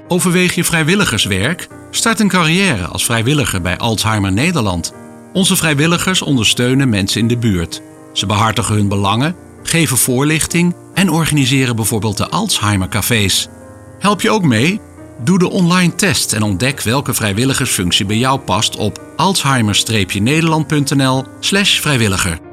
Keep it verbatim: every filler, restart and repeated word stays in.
Overweeg je vrijwilligerswerk? Start een carrière als vrijwilliger bij Alzheimer Nederland. Onze vrijwilligers ondersteunen mensen in de buurt. Ze behartigen hun belangen, geven voorlichting en organiseren bijvoorbeeld de Alzheimer-cafés. Help je ook mee? Doe de online test en ontdek welke vrijwilligersfunctie bij jou past op alzheimer-nederland punt n l slash vrijwilliger.